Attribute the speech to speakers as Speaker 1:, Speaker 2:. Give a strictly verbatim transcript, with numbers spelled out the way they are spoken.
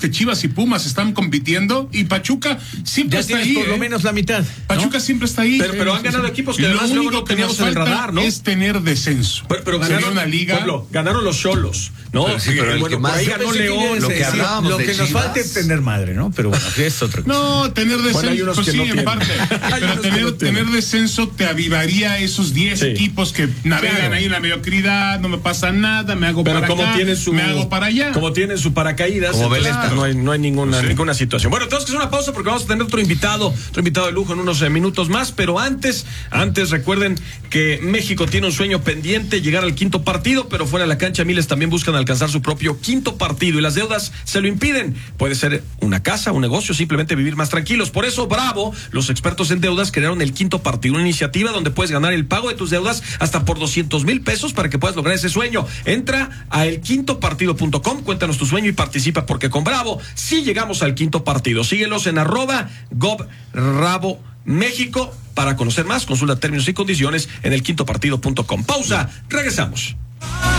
Speaker 1: que Chivas y Pumas están compitiendo y Pachuca siempre
Speaker 2: ya
Speaker 1: está ahí.
Speaker 2: por
Speaker 1: ¿eh?
Speaker 2: lo menos la mitad.
Speaker 1: Pachuca
Speaker 2: ¿no?
Speaker 1: siempre está ahí.
Speaker 3: Pero, pero han ganado equipos que
Speaker 1: lo
Speaker 3: además luego
Speaker 1: único
Speaker 3: no
Speaker 1: que nos
Speaker 3: teníamos en el
Speaker 1: falta
Speaker 3: radar, ¿no?
Speaker 1: es tener descenso.
Speaker 3: Pero, pero
Speaker 1: Sería
Speaker 3: ganaron
Speaker 1: una liga.
Speaker 3: Pablo, ganaron los Xolos, ¿no?
Speaker 4: Pero sí, pero el
Speaker 3: bueno,
Speaker 4: que
Speaker 3: por
Speaker 4: más-
Speaker 3: ahí
Speaker 4: yo
Speaker 3: ganó
Speaker 4: pensé que
Speaker 3: León.
Speaker 4: lo que hablábamos
Speaker 2: lo
Speaker 4: de
Speaker 2: que nos
Speaker 4: Chivas.
Speaker 2: falta es tener madre, ¿no? Pero bueno, es otra cosa.
Speaker 1: No, tener descenso,
Speaker 3: Bueno, hay unos
Speaker 1: pues
Speaker 3: que
Speaker 1: sí,
Speaker 3: no
Speaker 1: en
Speaker 3: tienen.
Speaker 1: parte.
Speaker 3: Hay
Speaker 1: Pero
Speaker 3: unos que
Speaker 1: tener,
Speaker 3: no tienen.
Speaker 1: tener descenso te avivaría esos diez
Speaker 3: Sí.
Speaker 1: equipos que navegan
Speaker 3: Claro.
Speaker 1: ahí en la mediocridad, no me pasa nada, me hago
Speaker 3: Pero
Speaker 1: para
Speaker 3: como
Speaker 1: acá,
Speaker 3: tienen su,
Speaker 1: me hago para allá.
Speaker 3: como tienen su paracaídas,
Speaker 4: Como
Speaker 3: entonces,
Speaker 4: Veleta.
Speaker 3: no hay, no hay ninguna,
Speaker 1: Sí.
Speaker 3: ninguna situación. Bueno, tenemos que hacer una pausa porque vamos a tener otro invitado, otro invitado de lujo en unos eh, minutos más, pero antes, antes recuerden que México tiene un sueño pendiente, llegar al quinto partido, pero fuera de la cancha miles también buscan alcanzar su propio quinto partido y las deudas se lo impiden. Puede ser una casa, un negocio, simplemente vivir más tranquilos. Por eso, Bravo, los expertos en deudas crearon el quinto partido, una iniciativa donde puedes ganar el pago de tus deudas hasta por doscientos mil pesos para que puedas lograr ese sueño. Entra a el quinto partido punto com, cuéntanos tu sueño y participa porque con Bravo sí llegamos al quinto partido. Síguelos en arroba gobravo México para conocer más. Consulta términos y condiciones en el quinto partido punto com. Pausa, regresamos.